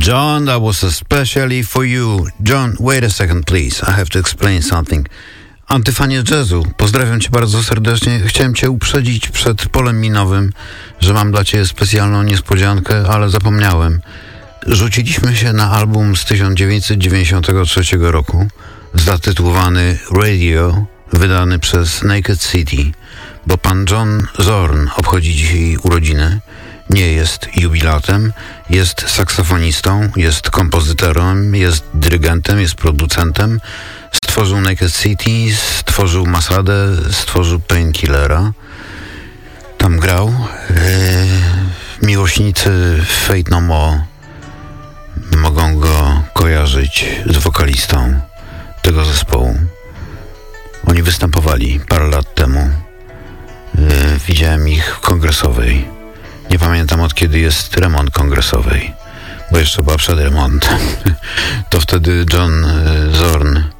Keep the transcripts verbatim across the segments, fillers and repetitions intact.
John, that was especially for you. John, wait a second, please. I have to explain something. Antyfanie jazzu, pozdrawiam cię bardzo serdecznie. Chciałem cię uprzedzić przed polem minowym, że mam dla ciebie specjalną niespodziankę, ale zapomniałem. Rzuciliśmy się na album z tysiąc dziewięćset dziewięćdziesiątego trzeciego roku, zatytułowany Radio, wydany przez Naked City, bo pan John Zorn obchodzi dzisiaj urodziny. Nie jest jubilatem, jest saksofonistą, jest kompozytorem, jest dyrygentem, jest producentem. Stworzył Naked City, stworzył Masadę, stworzył Painkillera. Tam grał. Yy, miłośnicy Faith No More mogą go kojarzyć z wokalistą tego zespołu. Oni występowali parę lat temu. Yy, widziałem ich w Kongresowej. Nie pamiętam, od kiedy jest remont Kongresowej, bo jeszcze była przed remontem. To wtedy John y, Zorn y,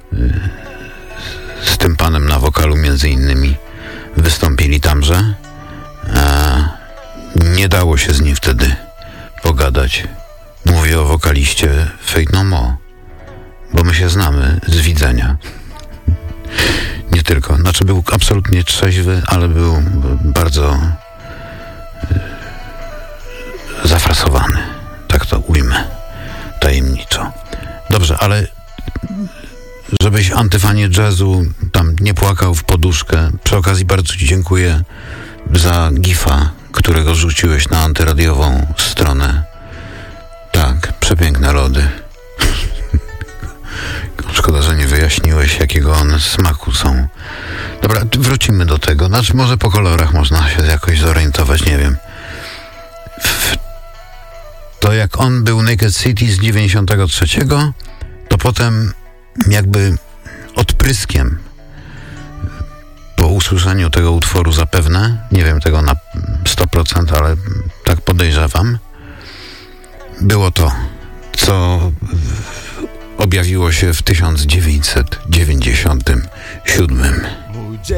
z tym panem na wokalu między innymi wystąpili tamże. A nie dało się z nim wtedy pogadać. Mówię o wokaliście Faith No More, bo my się znamy z widzenia. Nie tylko. Znaczy był absolutnie trzeźwy, ale był bardzo zafrasowany, tak to ujmę tajemniczo. Dobrze, ale żebyś antyfanie jazzu tam nie płakał w poduszkę, przy okazji bardzo ci dziękuję za gifa, którego rzuciłeś na antyradiową stronę. Tak, przepiękne lody. Szkoda, że nie wyjaśniłeś, jakiego one smaku są. Dobra, wrócimy do tego. Znaczy może po kolorach można się jakoś zorientować, nie wiem. To jak on był Naked City z dziewięćdziesiątego trzeciego, to potem jakby odpryskiem po usłyszeniu tego utworu zapewne, nie wiem tego na sto procent, ale tak podejrzewam, było to, co objawiło się w tysiąc dziewięćset dziewięćdziesiątym siódmym.